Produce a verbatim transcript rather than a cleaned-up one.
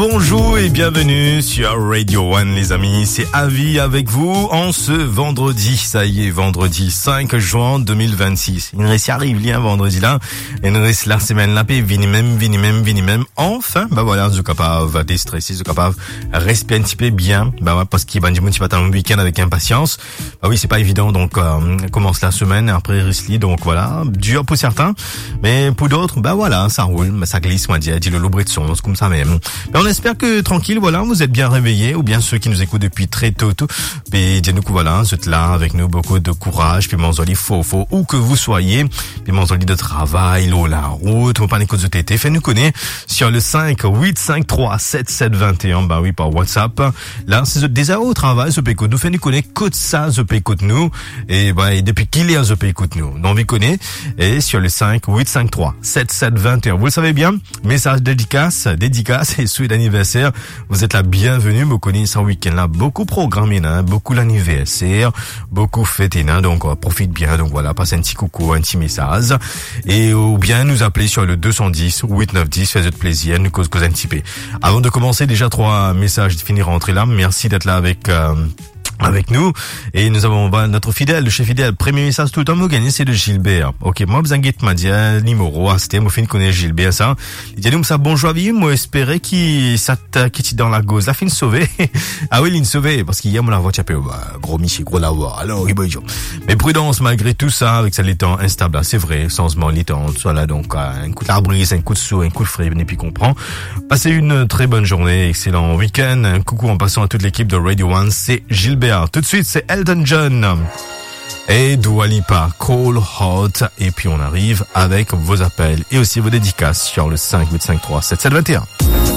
bonjour et bienvenue sur Radio One les amis, c'est Avi avec vous en ce vendredi, ça y est, vendredi cinq juin deux mille vingt-six. Il nous reste arrive lien vendredi là, et il nous reste la semaine là, puis vini même, vini même, vini même, enfin, bah voilà, je suis capable de déstresser, je suis capable de respirer un petit peu bien, bah ouais, parce qu'il y a du monde qui va attendre le week-end avec impatience. Bah oui, c'est pas évident, donc euh, commence la semaine après Risli, donc voilà, dur pour certains, mais pour d'autres, bah voilà, ça roule, ça glisse, moi dire, dit le lobré de son, c'est comme ça même. Mais on espère que tranquille, voilà, vous êtes bien réveillés, ou bien ceux qui nous écoutent depuis très tôt, tôt. Puis dites-nous que voilà, vous êtes là avec nous, beaucoup de courage, puis manzoli faux faux, où que vous soyez, puis manzoli de travail, l'eau, la route, vous parlez de T T, faites-nous connaître sur le cinq huit cinq trois sept sept deux un, bah oui, par WhatsApp. Là, c'est déjà au travail, ce pécoute nous, faites-nous connaître que ça, ce pécoute nous, et bah, et depuis qu'il est un ce pécoute nous, on vous connaît, et sur le cinq huit cinq trois sept sept deux un, vous le savez bien, message dédicace, dédicace et souhait d'anniversaire, vous êtes la bienvenue, vous connaissez ce week-end là, beaucoup programmé, hein, beaucoup l'anniversaire, beaucoup fêté, hein, donc euh, profite bien, donc voilà, passez un petit coucou, un petit message, et ou bien nous appeler sur le deux cent dix huit neuf dix, faites plaisir, nous cause cause un petit peu. Avant de commencer, déjà trois messages de finir rentrer là, merci d'être là avec euh, avec nous, et nous avons bah, notre fidèle, le chef fidèle, premier message tout le temps, vous gagnez, c'est de Gilbert. Ok, moi, vous inquiétez m'a dit, numéro, c'était, moi, fin de connaître Gilbert, ça. Il dit, nous, ça, bonjour à vie, moi, espérer qu'il s'attaque, qu'il dans la gauze, la fin de sauver. Ah oui, il sauvé, parce qu'hier, moi, la voiture, bah, gros Michi, gros la voix, alors, il bon. Mais prudence, malgré tout ça, avec ça, les temps instables, c'est vrai, changement, les temps, voilà, donc, un coup de larbrise, un coup de sous, un coup de frais, venez puis comprend. Passez une très bonne journée, excellent week-end, un coucou en passant à toute l'équipe de Radio One, c'est Gilbert. Tout de suite, c'est Elton John et Dua Lipa, Cold Hot. Et puis on arrive avec vos appels et aussi vos dédicaces sur le cinq huit cinq trois sept sept deux un.